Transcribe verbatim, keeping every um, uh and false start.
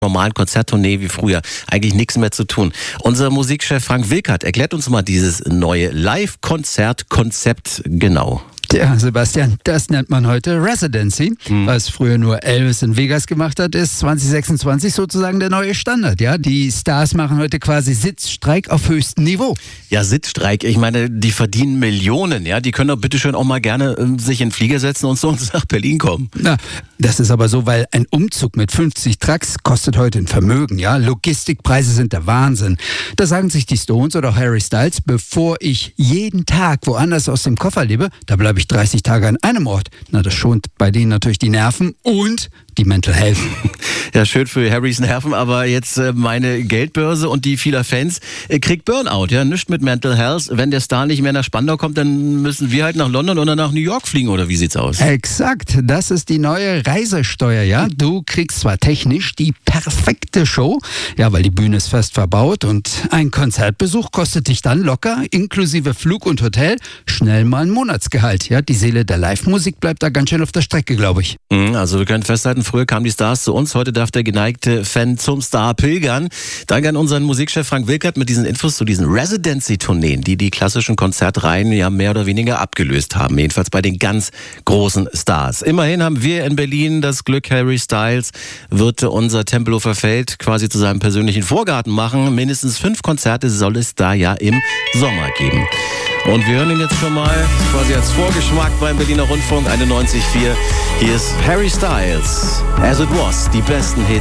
normalen Konzerttournee wie früher eigentlich nichts mehr zu tun. Unser Musikchef Frank Wilkert erklärt uns mal dieses neue Live-Konzert-Konzept genau. Ja, Sebastian, das nennt man heute Residency. Hm. Was früher nur Elvis in Vegas gemacht hat, ist zwanzig sechsundzwanzig sozusagen der neue Standard. Ja, die Stars machen heute quasi Sitzstreik auf höchstem Niveau. Ja, Sitzstreik. Ich meine, die verdienen Millionen. Ja, die können doch bitteschön auch mal gerne äh, sich in den Flieger setzen und zu uns nach Berlin kommen. Na, das ist aber so, weil ein Umzug mit fünfzig Trucks kostet heute ein Vermögen. Ja, Logistikpreise sind der Wahnsinn. Da sagen sich die Stones oder Harry Styles, bevor ich jeden Tag woanders aus dem Koffer lebe, da bleibe ich dreißig Tage an einem Ort. Na, das schont bei denen natürlich die Nerven und die Mental Health. Ja, schön für Harrys Nerven, aber jetzt äh, meine Geldbörse und die vieler Fans äh, kriegt Burnout. Ja, nichts mit Mental Health. Wenn der Star nicht mehr nach Spandau kommt, dann müssen wir halt nach London oder nach New York fliegen, oder wie sieht's aus? Exakt, das ist die neue Reisesteuer, ja. Du kriegst zwar technisch die perfekte Show, ja, weil die Bühne ist fest verbaut und ein Konzertbesuch kostet dich dann locker, inklusive Flug und Hotel, schnell mal ein Monatsgehalt. Ja, die Seele der Live-Musik bleibt da ganz schön auf der Strecke, glaube ich. Also wir können festhalten, früher kamen die Stars zu uns, heute darf der geneigte Fan zum Star pilgern. Danke an unseren Musikchef Frank Wilkert mit diesen Infos zu diesen Residency-Tourneen, die die klassischen Konzertreihen ja mehr oder weniger abgelöst haben, jedenfalls bei den ganz großen Stars. Immerhin haben wir in Berlin das Glück, Harry Styles wird unser Tempelhofer Feld quasi zu seinem persönlichen Vorgarten machen. Mindestens fünf Konzerte soll es da ja im Sommer geben. Und wir hören ihn jetzt schon mal quasi als Vorgeschmack beim Berliner Rundfunk einundneunzig Komma vier. Hier ist Harry Styles, As It Was, die besten Hits.